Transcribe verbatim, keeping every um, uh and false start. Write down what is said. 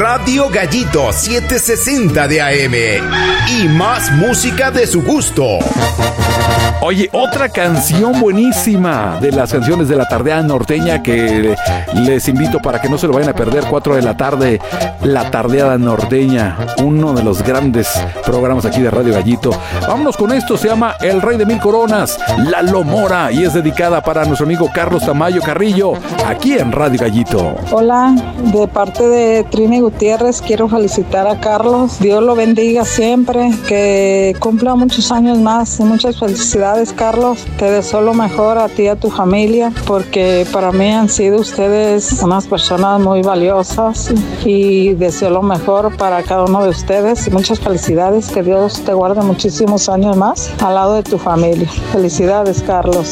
Radio Gallito setecientos sesenta de A M y más música de su gusto. Oye, otra canción buenísima de las canciones de la tardeada norteña que les invito para que no se lo vayan a perder. Cuatro de la tarde, la tardeada norteña, uno de los grandes programas aquí de Radio Gallito. Vámonos con esto, se llama El Rey de Mil Coronas, La Lomora, y es dedicada para nuestro amigo Carlos Tamayo Carrillo, aquí en Radio Gallito. Hola, de parte de Trini Gutiérrez quiero felicitar a Carlos. Dios lo bendiga siempre, que cumpla muchos años más y muchas felicidades, Carlos. Te deseo lo mejor a ti y a tu familia, porque para mí han sido ustedes unas personas muy valiosas y deseo lo mejor para cada uno de ustedes y muchas felicidades. Que Dios te guarde muchísimos años más al lado de tu familia. Felicidades, Carlos.